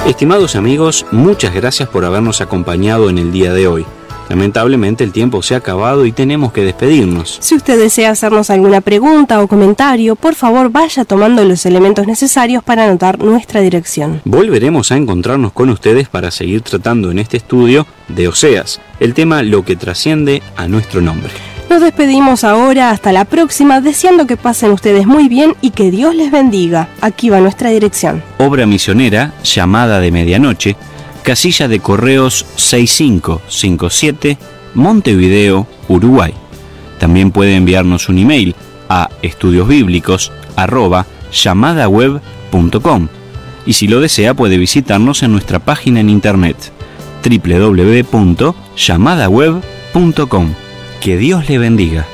Estimados amigos, muchas gracias por habernos acompañado en el día de hoy. Lamentablemente el tiempo se ha acabado y tenemos que despedirnos. Si usted desea hacernos alguna pregunta o comentario, por favor vaya tomando los elementos necesarios para anotar nuestra dirección. Volveremos a encontrarnos con ustedes para seguir tratando en este estudio de Oseas, el tema Lo que trasciende a nuestro nombre. Nos despedimos ahora, hasta la próxima, deseando que pasen ustedes muy bien y que Dios les bendiga. Aquí va nuestra dirección. Obra misionera, Llamada de Medianoche, Casilla de Correos 6557, Montevideo, Uruguay. También puede enviarnos un email a estudiosbiblicos@llamadaweb.com y si lo desea puede visitarnos en nuestra página en internet www.llamadaweb.com. Que Dios le bendiga.